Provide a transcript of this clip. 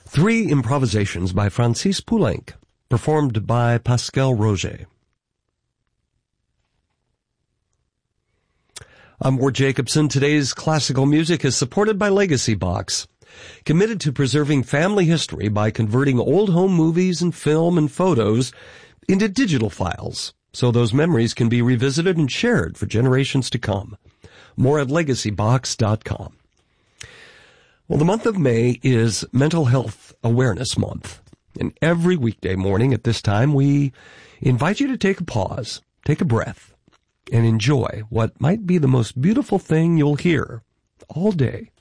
Three improvisations by Francis Poulenc, performed by Pascal Roger. I'm Ward Jacobson. Today's classical music is supported by Legacy Box, committed to preserving family history by converting old home movies and film and photos into digital files, so those memories can be revisited and shared for generations to come. More at legacybox.com. Well, the month of May is Mental Health Awareness Month, and every weekday morning at this time we invite you to take a pause, take a breath, and enjoy what might be the most beautiful thing you'll hear all day.